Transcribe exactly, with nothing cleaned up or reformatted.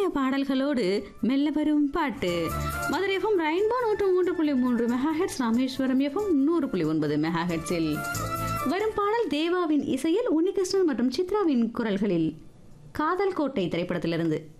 பாடல்களோடு மெல்ல வரும் பாட்டு. மதுரை எஃப்எம் ரெயின்போ நூற்று மூன்று புள்ளி மூன்று மெகா ஹெர்ட்ஸ், ராமேஸ்வரம் எஃப்எம் நூறு புள்ளி ஒன்பது மெகா ஹெர்ட்ஸில் வரும் பாடல் தேவாவின் இசையில் உன்னிகிருஷ்ணன் மற்றும் சித்ராவின் குரல்களில் காதல் கோட்டை திரைப்படத்திலிருந்து.